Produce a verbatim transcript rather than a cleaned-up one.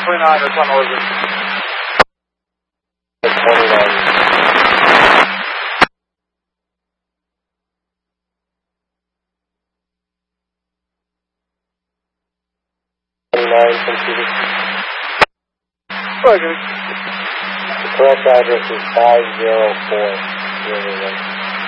twenty-nine, that's on order. twenty-nine. twenty-nine, computer. Roger. The correct address is five zero four.